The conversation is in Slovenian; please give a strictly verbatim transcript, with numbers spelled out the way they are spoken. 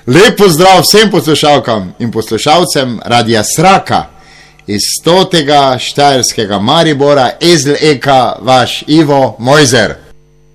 Lep pozdrav vsem poslušalkam in poslušalcem Radia Sraka iz stotega štajerskega Maribora, Ezel Eka, vaš Ivo Mojzer.